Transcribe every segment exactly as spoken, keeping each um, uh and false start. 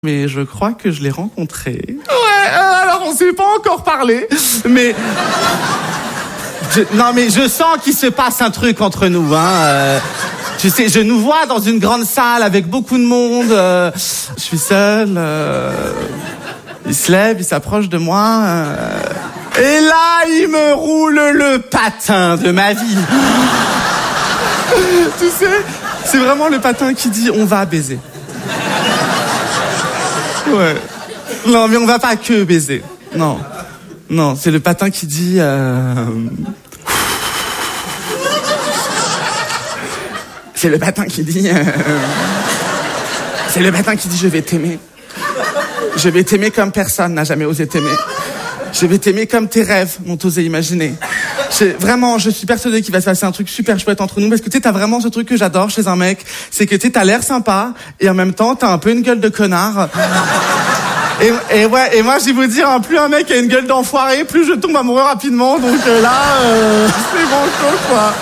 Mais je crois que je l'ai rencontré. Ouais, euh, alors on s'est pas encore parlé, mais... Je, non mais je sens qu'il se passe un truc entre nous, hein. Euh, tu sais, je nous vois dans une grande salle avec beaucoup de monde. Euh, je suis seul. Euh, il se lève, il s'approche de moi. Euh, et là, il me roule le patin de ma vie. Tu sais, c'est vraiment le patin qui dit on va baiser. Ouais. Non, mais on va pas que baiser. Non. Non, c'est le patin qui dit... Euh... C'est le patin qui dit... Euh... C'est le patin qui dit je vais t'aimer. Je vais t'aimer comme personne n'a jamais osé t'aimer. Je vais t'aimer comme tes rêves m'ont osé imaginer. J'ai, vraiment, je suis persuadée qu'il va se passer un truc super chouette entre nous parce que tu sais, t'as vraiment ce truc que j'adore chez un mec, c'est que tu sais, t'as l'air sympa et en même temps, t'as un peu une gueule de connard. Et, et ouais, et moi, je vais vous dire, hein, plus un mec a une gueule d'enfoiré, plus je tombe amoureux rapidement. Donc euh, là, euh, c'est bon chaud, quoi.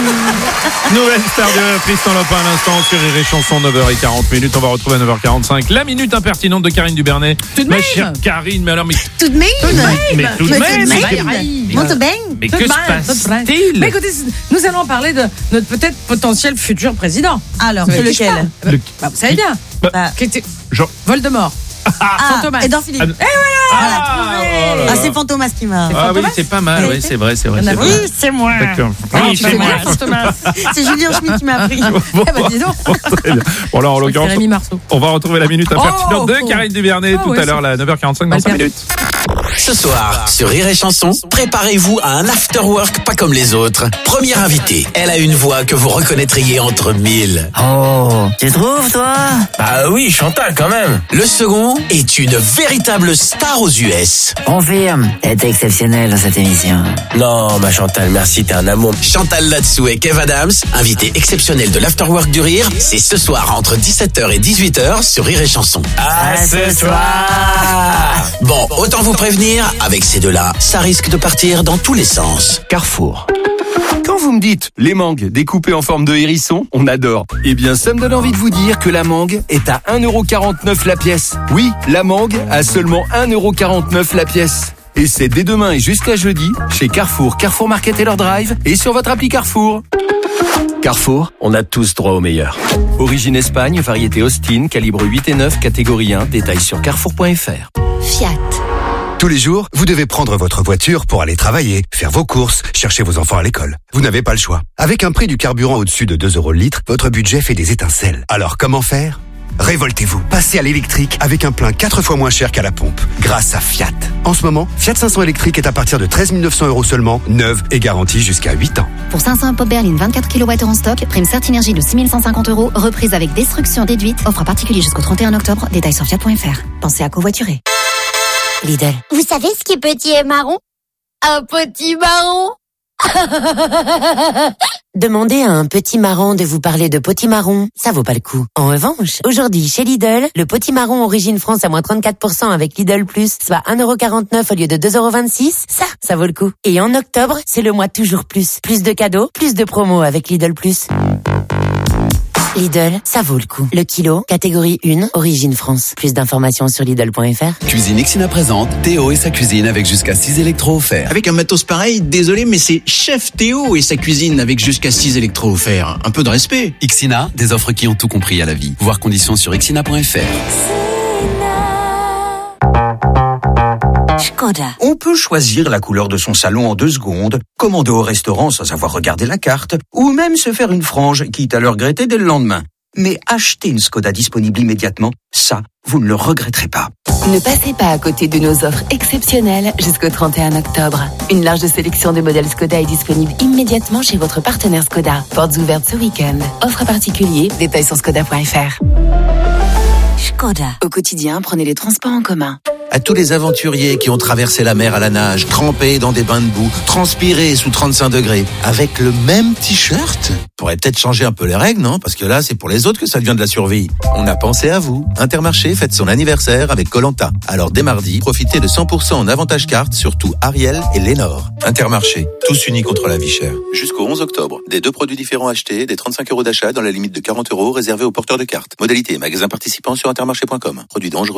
Nouvelle star de Tristan Lopin à l'instant sur Rire et Chanson, neuf heures quarante minutes. On va retrouver à neuf heures quarante-cinq la minute impertinente de Karine Dubernet. Tout de Ma même. chère Karine, mais alors, mais... Tout de même. Mais tout de même. Monte bien. Mais que se passe-t-il? Mais écoutez, nous allons parler de notre peut-être potentiel futur président. Alors, Vous c'est savez lequel qui je parle Bah, vous savez bien. Bah, Qui était Jean... Voldemort. Ah, Fantomas. Edouard Philippe. Ah, Et voilà. Ah, Voilà, oh là Ah, là. c'est Fantomas qui m'a... Ah oui, Fantomas c'est pas mal, oui, c'est vrai, c'est vrai. Il y en a C'est oui, vrai. c'est moi. D'accord. Ah, Oui, tu c'est fais moi. bien, Fantomas. C'est Julien Schmitt qui m'a appris. Bon, Eh ben, dis donc. très bien. Bon, alors, en l'occurrence, C'est Rémi Marceau. on va retrouver la minute impertinente Oh, de oh. Karine Dubernet Ah, tout ouais, à l'heure, c'est- la neuf heures quarante-cinq dans Mal cinq perdu. minutes. Ce soir, sur Rire et Chanson, préparez-vous à un after-work pas comme les autres. Première invitée, elle a une voix que vous reconnaîtriez entre mille. Oh, tu trouves, toi? Ah oui, Chantal quand même. Le second est une véritable star aux U S. Confirme, t'es exceptionnel dans cette émission. Non, ma Chantal, merci, t'es un amour. Chantal là-dessous et Kev Adams, invité exceptionnel de l'after-work du rire, c'est ce soir entre dix-sept heures et dix-huit heures sur Rire et Chanson. À ce soir. Bon, autant vous prévenir, avec ces deux-là, ça risque de partir dans tous les sens. Carrefour. Quand vous me dites les mangues découpées en forme de hérisson, on adore. Eh bien, ça me donne envie de vous dire que la mangue est à un euro quarante-neuf la pièce. Oui, la mangue à seulement un euro quarante-neuf la pièce. Et c'est dès demain et jusqu'à jeudi, chez Carrefour, Carrefour Market et leur drive, et sur votre appli Carrefour. Carrefour, on a tous droit au meilleur. Origine Espagne, variété Austin, calibre huit et neuf, catégorie un, détails sur carrefour point f r. Fiat. Tous les jours, vous devez prendre votre voiture pour aller travailler, faire vos courses, chercher vos enfants à l'école. Vous n'avez pas le choix. Avec un prix du carburant au-dessus de deux euros le litre, votre budget fait des étincelles. Alors comment faire ? Révoltez-vous. Passez à l'électrique avec un plein quatre fois moins cher qu'à la pompe, grâce à Fiat. En ce moment, Fiat cinq cents électrique est à partir de treize mille neuf cents euros seulement, neuve et garantie jusqu'à huit ans. Pour cinq cents pop berline vingt-quatre kilowattheures en stock, prime Certinergie de six mille cent cinquante euros, reprise avec destruction déduite, offre à particulier jusqu'au trente et un octobre, détails sur fiat point f r. Pensez à covoiturer. Lidl. Vous savez ce qui est petit et marron? Un petit marron. Demandez à un petit marron de vous parler de potimarron, ça vaut pas le coup. En revanche, aujourd'hui chez Lidl, le potimarron origine France à moins trente-quatre pour cent avec Lidl Plus, soit un euro quarante-neuf au lieu de deux euros vingt-six, ça, ça vaut le coup. Et en octobre, c'est le mois toujours plus. Plus de cadeaux, plus de promos avec Lidl Plus. Lidl, ça vaut le coup. Le kilo, catégorie un, origine France. Plus d'informations sur Lidl point f r. Cuisine Ixina présente Théo et sa cuisine avec jusqu'à six électros offerts. Avec un matos pareil, désolé, mais c'est Chef Théo et sa cuisine avec jusqu'à six électros offerts. Un peu de respect. Ixina, des offres qui ont tout compris à la vie. Voir conditions sur ixina point f r. Skoda. On peut choisir la couleur de son salon en deux secondes, commander au restaurant sans avoir regardé la carte, ou même se faire une frange, quitte à le regretter dès le lendemain. Mais acheter une Skoda disponible immédiatement, ça, vous ne le regretterez pas. Ne passez pas à côté de nos offres exceptionnelles jusqu'au trente et un octobre. Une large sélection de modèles Skoda est disponible immédiatement chez votre partenaire Skoda. Portes ouvertes ce week-end. Offre à particulier, détails sur skoda point f r. Skoda. Au quotidien, prenez les transports en commun. À tous les aventuriers qui ont traversé la mer à la nage, trempés dans des bains de boue, transpirés sous trente-cinq degrés, avec le même t-shirt. Faudrait peut-être changer un peu les règles, non? Parce que là, c'est pour les autres que ça devient de la survie. On a pensé à vous. Intermarché fête son anniversaire avec Koh-Lanta. Alors dès mardi, profitez de cent pour cent en avantage carte sur tout Ariel et Lénore. Intermarché, tous unis contre la vie chère. Jusqu'au onze octobre, des deux produits différents achetés, des trente-cinq euros d'achat dans la limite de quarante euros réservés aux porteurs de cartes. Modalité et magasin participant sur intermarché point com. Produit dangereux.